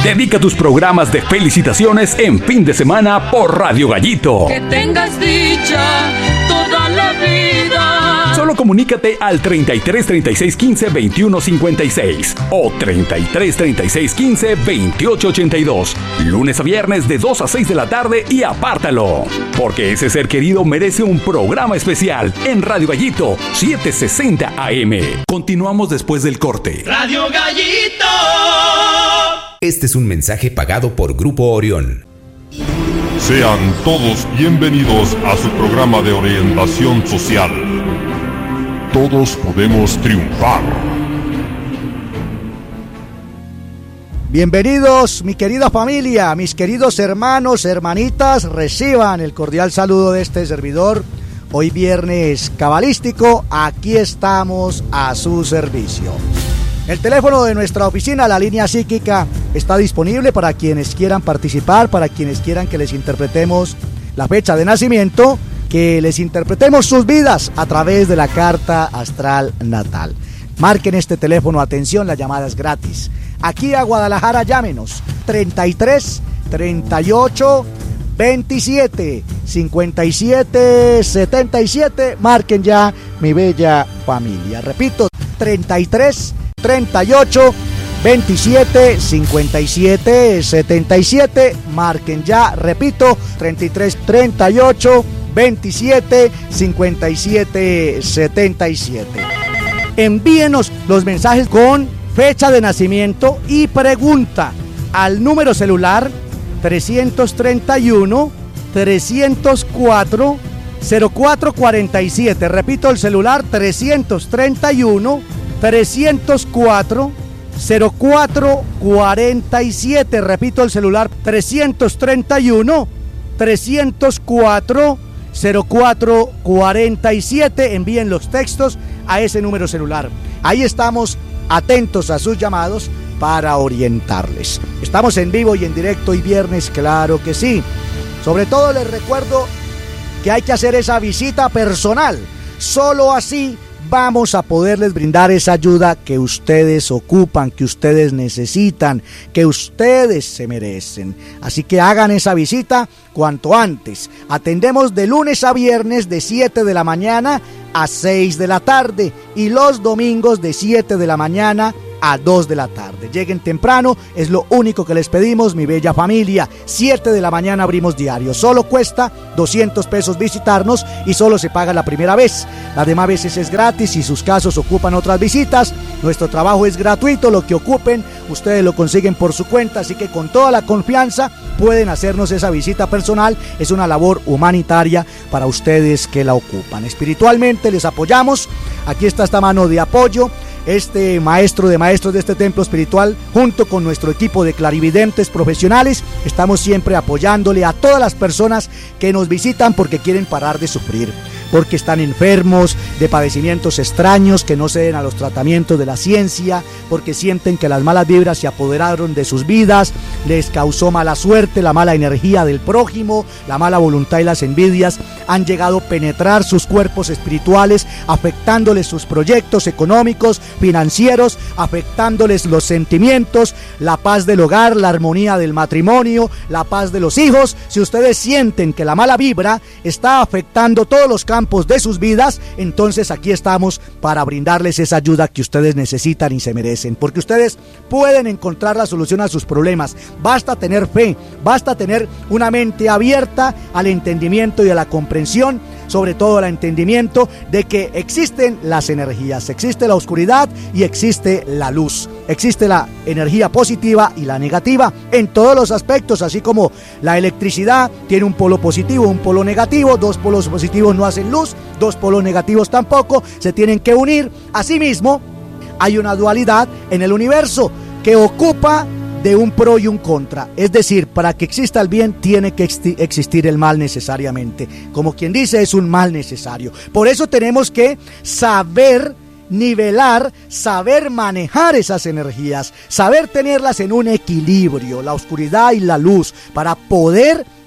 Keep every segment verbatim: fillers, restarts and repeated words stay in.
Dedica tus programas de felicitaciones en fin de semana por Radio Gallito. Que tengas dicha toda la vida. Solo comunícate al treinta y tres, treinta y seis, quince, veintiuno, cincuenta y seis o treinta y tres, treinta y seis, quince, veintiocho, ochenta y dos. Lunes a viernes de dos a seis de la tarde y apártalo. Porque ese ser querido merece un programa especial en Radio Gallito setecientos sesenta A M. Continuamos después del corte. Radio Gallito. Este es un mensaje pagado por Grupo Orión. Sean todos bienvenidos a su programa de orientación social. Todos podemos triunfar. Bienvenidos, mi querida familia, mis queridos hermanos, hermanitas, reciban el cordial saludo de este servidor. Hoy viernes cabalístico, aquí estamos a su servicio. El teléfono de nuestra oficina, la línea psíquica, está disponible para quienes quieran participar, para quienes quieran que les interpretemos la fecha de nacimiento, que les interpretemos sus vidas a través de la carta astral natal. Marquen este teléfono, atención, la llamada es gratis. Aquí a Guadalajara, llámenos treinta y tres, treinta y ocho, veintisiete, cincuenta y siete, setenta y siete. Marquen ya, mi bella familia. Repito, treinta y tres, treinta y ocho, veintisiete, cincuenta y siete, setenta y siete. Marquen ya, repito, treinta y tres, treinta y ocho, veintisiete, cincuenta y siete, setenta y siete. Envíenos los mensajes con fecha de nacimiento y pregunta al número celular trescientos treinta y uno, trescientos cuatro, cero cuatro cuarenta y siete. Repito, el celular trescientos treinta y uno, trescientos cuatro, cero cuatro cuarenta y siete. Repito, el celular trescientos treinta y uno, trescientos cuatro, cero cuatro cuarenta y siete. Envíen los textos a ese número celular. Ahí estamos atentos a sus llamados para orientarles. Estamos en vivo y en directo y viernes, claro que sí. Sobre todo les recuerdo que hay que hacer esa visita personal. Solo así vamos a poderles brindar esa ayuda que ustedes ocupan, que ustedes necesitan, que ustedes se merecen. Así que hagan esa visita cuanto antes. Atendemos de lunes a viernes de siete de la mañana a seis de la tarde y los domingos de siete de la mañana a dos de la tarde. Lleguen temprano, es lo único que les pedimos, mi bella familia. siete de la mañana abrimos diario. Solo cuesta doscientos pesos visitarnos y solo se paga la primera vez. Las demás veces es gratis. Si sus casos ocupan otras visitas, nuestro trabajo es gratuito. Lo que ocupen, ustedes lo consiguen por su cuenta. Así que con toda la confianza pueden hacernos esa visita personal. Es una labor humanitaria para ustedes que la ocupan. Espiritualmente les apoyamos. Aquí está esta mano de apoyo. Este maestro de maestros de este templo espiritual, junto con nuestro equipo de clarividentes profesionales, estamos siempre apoyándole a todas las personas que nos visitan porque quieren parar de sufrir, porque están enfermos de padecimientos extraños que no ceden a los tratamientos de la ciencia, porque sienten que las malas vibras se apoderaron de sus vidas, les causó mala suerte, la mala energía del prójimo, la mala voluntad y las envidias han llegado a penetrar sus cuerpos espirituales, afectándoles sus proyectos económicos, financieros, afectándoles los sentimientos, la paz del hogar, la armonía del matrimonio, la paz de los hijos. Si ustedes sienten que la mala vibra está afectando todos los campos de sus vidas, entonces aquí estamos para brindarles esa ayuda que ustedes necesitan y se merecen, porque ustedes pueden encontrar la solución a sus problemas. Basta tener fe, basta tener una mente abierta al entendimiento y a la comprensión, sobre todo al entendimiento de que existen las energías, existe la oscuridad y existe la luz, existe la energía positiva y la negativa en todos los aspectos, así como la electricidad tiene un polo positivo, un polo negativo, dos polos positivos no hacen luz, dos polos negativos tampoco, se tienen que unir. Asimismo, hay una dualidad en el universo que ocupa de un pro y un contra, es decir, para que exista el bien tiene que existir el mal necesariamente, como quien dice, es un mal necesario. Por eso tenemos que saber nivelar, saber manejar esas energías, saber tenerlas en un equilibrio, la oscuridad y la luz, para poder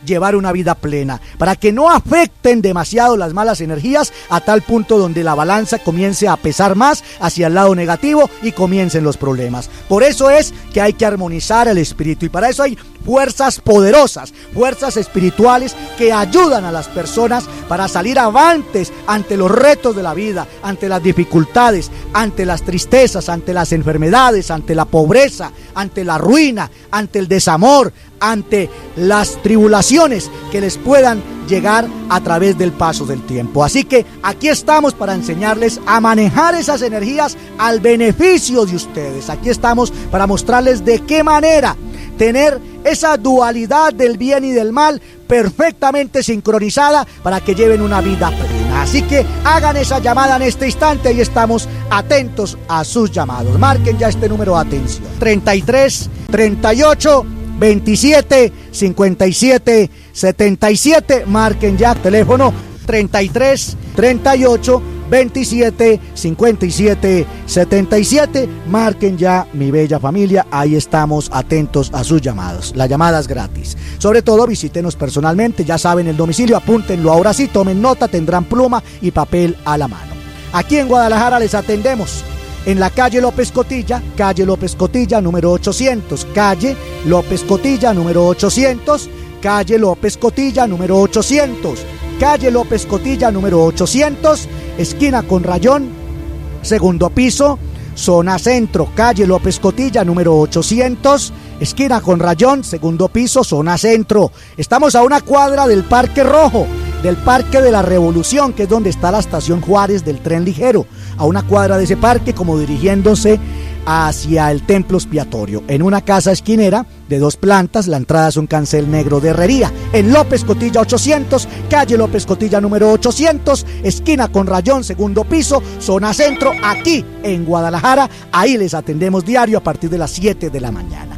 llevar una vida plena, para que no afecten demasiado las malas energías a tal punto donde la balanza comience a pesar más hacia el lado negativo y comiencen los problemas. Por eso es que hay que armonizar el espíritu y para eso hay fuerzas poderosas, fuerzas espirituales que ayudan a las personas para salir avantes ante los retos de la vida, ante las dificultades, ante las tristezas, ante las enfermedades, ante la pobreza, ante la ruina, ante el desamor, ante las tribulaciones que les puedan llegar a través del paso del tiempo. Así que aquí estamos para enseñarles a manejar esas energías al beneficio de ustedes. Aquí estamos para mostrarles de qué manera tener esa dualidad del bien y del mal perfectamente sincronizada para que lleven una vida plena. Así que hagan esa llamada en este instante y estamos atentos a sus llamados. Marquen ya este número de atención: treinta y tres, treinta y ocho, veintisiete, cincuenta y siete, setenta y siete. Marquen ya teléfono treinta y tres, treinta y ocho, veintisiete, cincuenta y siete, setenta y siete. Marquen ya, mi bella familia, ahí estamos atentos a sus llamados. La llamada es gratis. Sobre todo visítenos personalmente, ya saben el domicilio, apúntenlo ahora sí, tomen nota, tendrán pluma y papel a la mano. Aquí en Guadalajara les atendemos en la calle López Cotilla, calle López Cotilla número ochocientos, calle López Cotilla número ochocientos, calle López Cotilla número ochocientos, calle López Cotilla número ochocientos, esquina con Rayón, segundo piso, zona centro, calle López Cotilla número ochocientos, esquina con Rayón, segundo piso, zona centro. Estamos a una cuadra del Parque Rojo, del Parque de la Revolución, que es donde está la estación Juárez del tren ligero, a una cuadra de ese parque, como dirigiéndose hacia el templo expiatorio, en una casa esquinera de dos plantas. La entrada es un cancel negro de herrería, en López Cotilla ochocientos, calle López Cotilla número ochocientos, esquina con Rayón, segundo piso, zona centro, aquí en Guadalajara. Ahí les atendemos diario a partir de las siete de la mañana.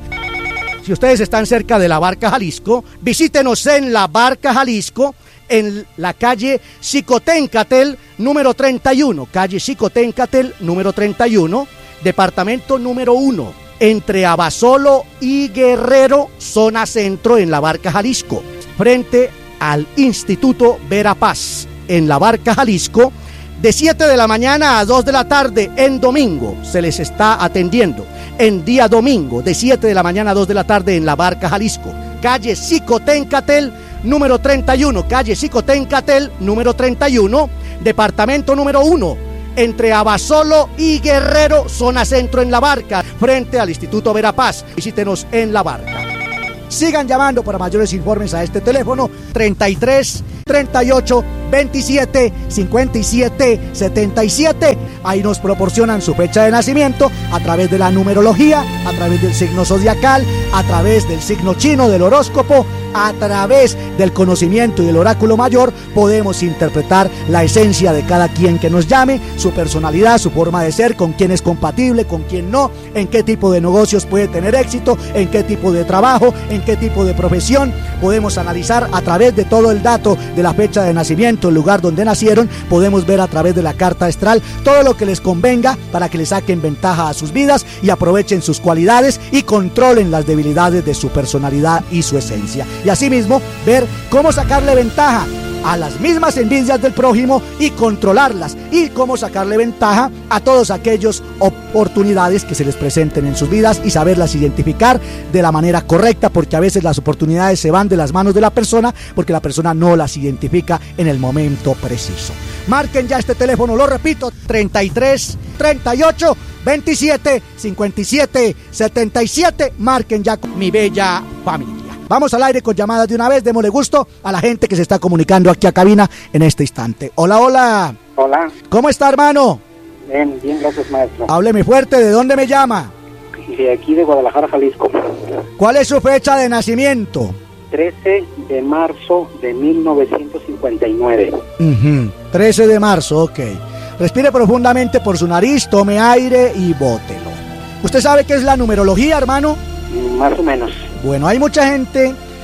Si ustedes están cerca de la Barca Jalisco, visítenos en la Barca Jalisco, en la calle Xicoténcatel número treinta y uno, calle Xicoténcatel número treinta y uno, departamento número uno, entre Abasolo y Guerrero, zona centro, en la Barca Jalisco, frente al Instituto Verapaz, en la Barca Jalisco, de siete de la mañana a dos de la tarde en domingo. Se les está atendiendo en día domingo, de siete de la mañana a dos de la tarde en la Barca Jalisco, calle Xicoténcatel número treinta y uno, calle Xicoténcatel número treinta y uno, departamento número uno, entre Abasolo y Guerrero, zona centro, en la Barca, frente al Instituto Verapaz. Visítenos en la Barca. Sigan llamando para mayores informes a este teléfono treinta y tres, treinta y ocho, veintisiete, cincuenta y siete, setenta y siete. Ahí nos proporcionan su fecha de nacimiento a través de la numerología, a través del signo zodiacal, a través del signo chino, del horóscopo, a través del conocimiento y del oráculo mayor. Podemos interpretar la esencia de cada quien que nos llame, su personalidad, su forma de ser, con quién es compatible, con quién no, en qué tipo de negocios puede tener éxito, en qué tipo de trabajo, en qué tipo de profesión. Podemos analizar a través de todo el dato de la fecha de nacimiento, el lugar donde nacieron. Podemos ver a través de la carta astral todo lo que les convenga para que le saquen ventaja a sus vidas y aprovechen sus cualidades y controlen las debilidades de su personalidad y su esencia. Y asimismo, ver cómo sacarle ventaja a las mismas envidias del prójimo y controlarlas, y cómo sacarle ventaja a todas aquellas oportunidades que se les presenten en sus vidas y saberlas identificar de la manera correcta, porque a veces las oportunidades se van de las manos de la persona porque la persona no las identifica en el momento preciso. Marquen ya este teléfono, lo repito, treinta y tres, treinta y ocho, veintisiete, cincuenta y siete, setenta y siete. Marquen ya, mi bella familia. Vamos al aire con llamadas de una vez. Démosle gusto a la gente que se está comunicando aquí a cabina en este instante. Hola, hola. Hola. ¿Cómo está, hermano? Bien, bien, gracias, maestro. Hábleme fuerte, ¿de dónde me llama? De aquí, de Guadalajara, Jalisco. ¿Cuál es su fecha de nacimiento? trece de marzo de mil novecientos cincuenta y nueve. Uh-huh. trece de marzo, ok. Respire profundamente por su nariz, tome aire y bótelo. ¿Usted sabe qué es la numerología, hermano? Más o menos. Bueno, hay mucha gente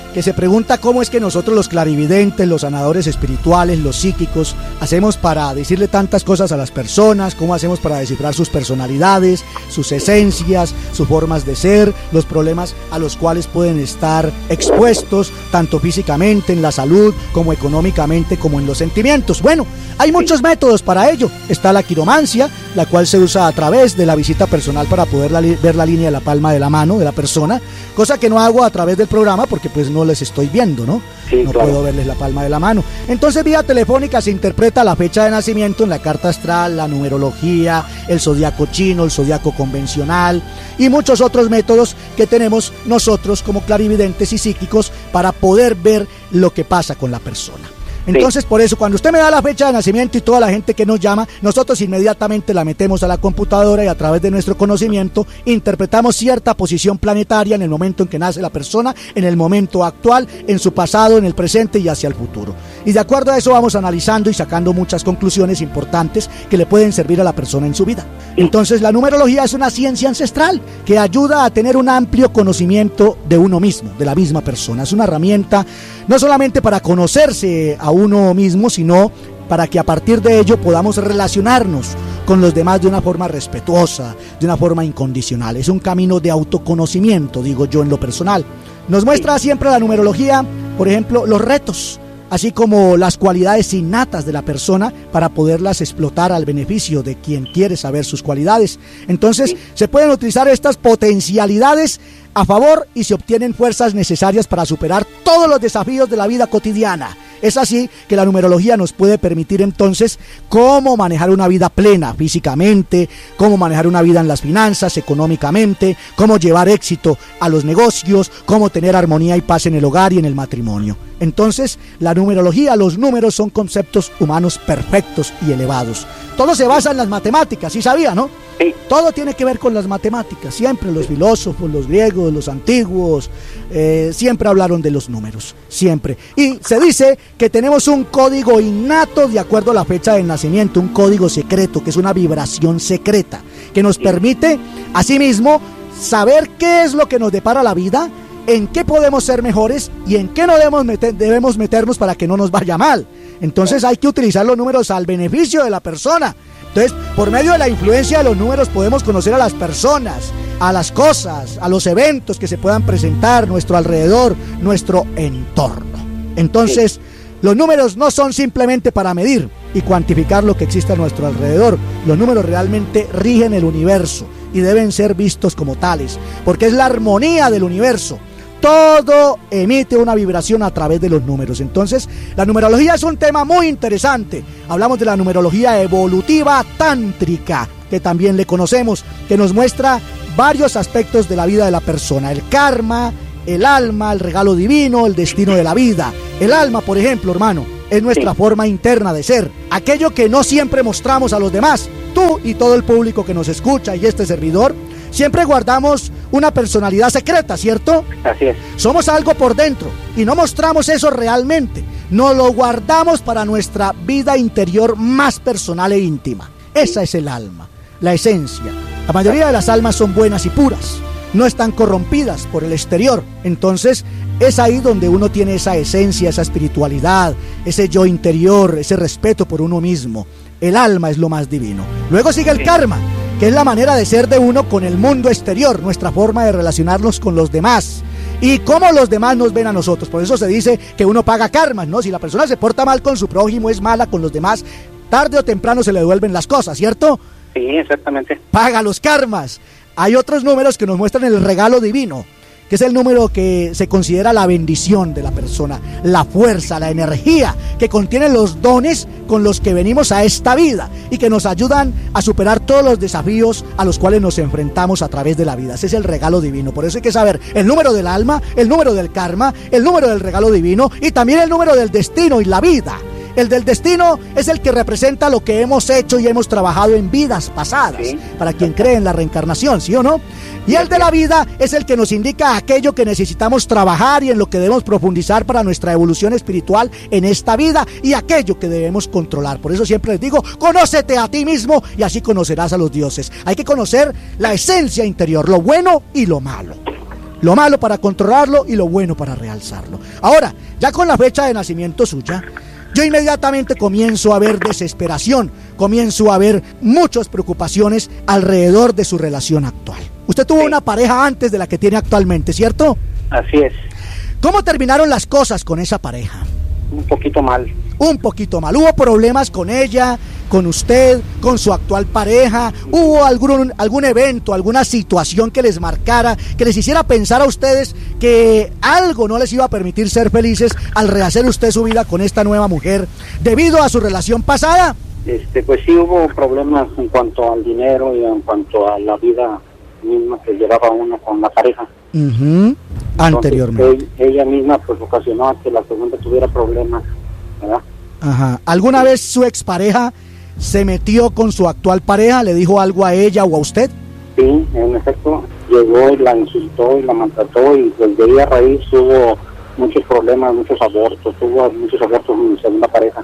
que se pregunta cómo es que nosotros los clarividentes, los sanadores espirituales, los psíquicos, hacemos para decirle tantas cosas a las personas, cómo hacemos para descifrar sus personalidades, sus esencias, sus formas de ser, los problemas a los cuales pueden estar expuestos, tanto físicamente, en la salud, como económicamente, como en los sentimientos. Bueno, hay muchos métodos para ello. Está la quiromancia, la cual se usa a través de la visita personal para poder la, ver la línea de la palma de la mano de la persona, cosa que no hago a través del programa porque pues no les estoy viendo, ¿no? Sí, no claro. puedo verles la palma de la mano. Entonces, vía telefónica se interpreta la fecha de nacimiento en la carta astral, la numerología, el zodiaco chino, el zodiaco convencional y muchos otros métodos que tenemos nosotros como clarividentes y psíquicos para poder ver lo que pasa con la persona. Entonces, por eso, cuando usted me da la fecha de nacimiento y toda la gente que nos llama, nosotros inmediatamente la metemos a la computadora y a través de nuestro conocimiento interpretamos cierta posición planetaria en el momento en que nace la persona, en el momento actual, en su pasado, en el presente y hacia el futuro. Y de acuerdo a eso vamos analizando y sacando muchas conclusiones importantes que le pueden servir a la persona en su vida. Entonces, la numerología es una ciencia ancestral que ayuda a tener un amplio conocimiento de uno mismo, de la misma persona. Es una herramienta no solamente para conocerse a uno mismo, sino para que a partir de ello podamos relacionarnos con los demás de una forma respetuosa, de una forma incondicional. Es un camino de autoconocimiento, digo yo en lo personal. Nos muestra siempre la numerología, por ejemplo, los retos, así como las cualidades innatas de la persona para poderlas explotar al beneficio de quien quiere saber sus cualidades. Entonces, se pueden utilizar estas potencialidades a favor y se obtienen fuerzas necesarias para superar todos los desafíos de la vida cotidiana. Es así que la numerología nos puede permitir entonces cómo manejar una vida plena físicamente, cómo manejar una vida en las finanzas, económicamente, cómo llevar éxito a los negocios, cómo tener armonía y paz en el hogar y en el matrimonio. Entonces, la numerología, los números son conceptos humanos perfectos y elevados. Todo se basa en las matemáticas, ¿sí sabía, no? Sí. Todo tiene que ver con las matemáticas. Siempre los filósofos, los griegos, los antiguos, eh, siempre hablaron de los números, siempre. Y se dice que tenemos un código innato de acuerdo a la fecha del nacimiento, un código secreto, que es una vibración secreta, que nos permite, asimismo, saber qué es lo que nos depara la vida, en qué podemos ser mejores y en qué no debemos, meter, debemos meternos para que no nos vaya mal. Entonces hay que utilizar los números al beneficio de la persona. Entonces, por medio de la influencia de los números podemos conocer a las personas, a las cosas, a los eventos que se puedan presentar, nuestro alrededor, nuestro entorno. Entonces, los números no son simplemente para medir y cuantificar lo que existe a nuestro alrededor. Los números realmente rigen el universo y deben ser vistos como tales, porque es la armonía del universo. Todo emite una vibración a través de los números. Entonces, la numerología es un tema muy interesante. Hablamos de la numerología evolutiva tántrica, que también le conocemos, que nos muestra varios aspectos de la vida de la persona. El karma, el alma, el regalo divino, el destino de la vida. El alma, por ejemplo, hermano, es nuestra forma interna de ser. Aquello que no siempre mostramos a los demás. Tú y todo el público que nos escucha y este servidor, siempre guardamos una personalidad secreta, ¿cierto? Así es. Somos algo por dentro y no mostramos eso realmente. Nos lo guardamos para nuestra vida interior más personal e íntima. Esa es el alma, la esencia. La mayoría de las almas son buenas y puras, no están corrompidas por el exterior. Entonces, es ahí donde uno tiene esa esencia, esa espiritualidad, ese yo interior, ese respeto por uno mismo. El alma es lo más divino. Luego sigue el karma, que es la manera de ser de uno con el mundo exterior, nuestra forma de relacionarnos con los demás y cómo los demás nos ven a nosotros. Por eso se dice que uno paga karmas, ¿no? Si la persona se porta mal con su prójimo, es mala con los demás, tarde o temprano se le devuelven las cosas, ¿cierto? Sí, exactamente. Paga los karmas. Hay otros números que nos muestran el regalo divino, que es el número que se considera la bendición de la persona, la fuerza, la energía, que contiene los dones con los que venimos a esta vida y que nos ayudan a superar todos los desafíos a los cuales nos enfrentamos a través de la vida. Ese es el regalo divino. Por eso hay que saber el número del alma, el número del karma, el número del regalo divino y también el número del destino y la vida. El del destino es el que representa lo que hemos hecho y hemos trabajado en vidas pasadas, sí, para quien cree en la reencarnación, ¿sí o no? Y el de la vida es el que nos indica aquello que necesitamos trabajar y en lo que debemos profundizar para nuestra evolución espiritual en esta vida y aquello que debemos controlar. Por eso siempre les digo, conócete a ti mismo y así conocerás a los dioses. Hay que conocer la esencia interior, lo bueno y lo malo. Lo malo para controlarlo y lo bueno para realzarlo. Ahora, ya con la fecha de nacimiento suya, yo inmediatamente comienzo a ver desesperación, comienzo a ver muchas preocupaciones alrededor de su relación actual. Usted tuvo sí. una pareja antes de la que tiene actualmente, ¿cierto? Así es. ¿Cómo terminaron las cosas con esa pareja? Un poquito mal. Un poquito mal. ¿Hubo problemas con ella, con usted, con su actual pareja? ¿Hubo algún, algún evento, alguna situación que les marcara, que les hiciera pensar a ustedes que algo no les iba a permitir ser felices al rehacer usted su vida con esta nueva mujer debido a su relación pasada? Este, pues sí hubo problemas en cuanto al dinero y en cuanto a la vida misma que llevaba uno con la pareja. Uh-huh. Anteriormente. Entonces, ella misma pues ocasionó a que la segunda tuviera problemas, ¿verdad? Ajá. ¿Alguna vez su expareja se metió con su actual pareja? ¿Le dijo algo a ella o a usted? Sí, en efecto, llegó y la insultó y la maltrató y pues de ahí a raíz hubo muchos problemas, muchos abortos, hubo muchos abortos en mi segunda pareja.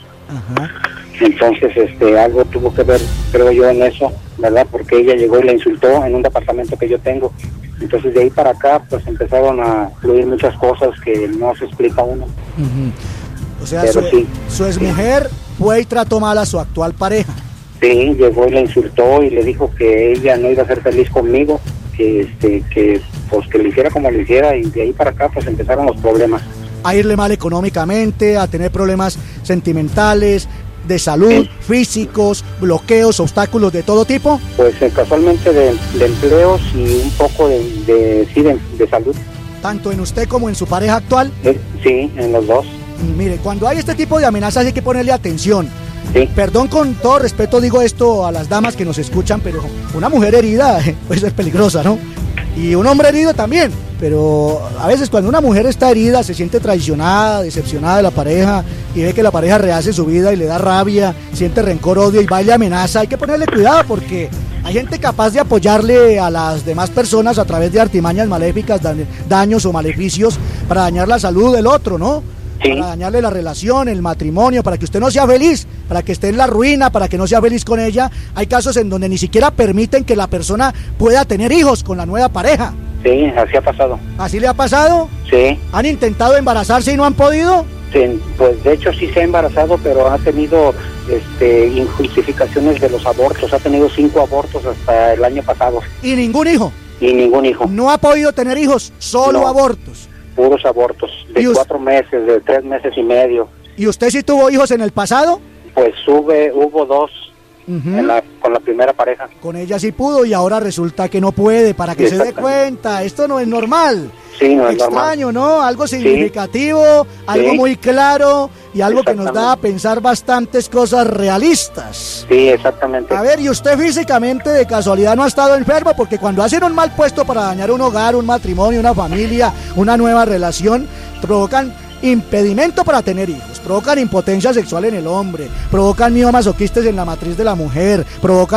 Ajá. Entonces, este, algo tuvo que ver, creo yo, en eso, ¿verdad? Porque ella llegó y la insultó en un departamento que yo tengo. Entonces, de ahí para acá, pues empezaron a fluir muchas cosas que no se explica uno. Uh-huh. O sea, Pero su, sí, su exmujer fue y trató mal a su actual pareja. Sí, llegó y la insultó y le dijo que ella no iba a ser feliz conmigo, que este, que pues que le hiciera como le hiciera, y de ahí para acá pues empezaron los problemas. A irle mal económicamente, a tener problemas sentimentales, de salud, sí. físicos, bloqueos, obstáculos de todo tipo. Pues eh, casualmente de, de empleos y un poco de, de sí, de, de salud. ¿Tanto en usted como en su pareja actual? Eh, sí, en los dos. Mire, cuando hay este tipo de amenazas hay que ponerle atención. Sí. Perdón, con todo respeto digo esto a las damas que nos escuchan, pero una mujer herida pues es peligrosa, ¿no? Y un hombre herido también, pero a veces cuando una mujer está herida se siente traicionada, decepcionada de la pareja y ve que la pareja rehace su vida y le da rabia, siente rencor, odio y va y le amenaza. Hay que ponerle cuidado porque hay gente capaz de apoyarle a las demás personas a través de artimañas maléficas, daños o maleficios para dañar la salud del otro, ¿no? Sí. Para dañarle la relación, el matrimonio, para que usted no sea feliz, para que esté en la ruina, para que no sea feliz con ella. Hay casos en donde ni siquiera permiten que la persona pueda tener hijos con la nueva pareja. Sí, así ha pasado. ¿Así le ha pasado? Sí. ¿Han intentado embarazarse y no han podido? Sí, pues de hecho sí se ha embarazado, pero ha tenido este, injustificaciones de los abortos. Ha tenido cinco abortos hasta el año pasado. ¿Y ningún hijo? Y ningún hijo. ¿No ha podido tener hijos? Solo no. abortos. Puros abortos, de cuatro meses, de tres meses y medio. ¿Y usted sí tuvo hijos en el pasado? Pues sube, hubo dos uh-huh. en la, con la primera pareja. Con ella sí pudo y ahora resulta que no puede, para que se dé cuenta, esto no es normal. Sí, no es extraño, normal. ¿no? Algo significativo, sí. algo sí. muy claro y algo que nos da a pensar bastantes cosas realistas. Sí, exactamente. A ver, ¿y usted físicamente de casualidad no ha estado enfermo? Porque cuando hacen un mal puesto para dañar un hogar, un matrimonio, una familia, una nueva relación, provocan impedimento para tener hijos, provocan impotencia sexual en el hombre, provocan miomas o quistes en la matriz de la mujer, provocan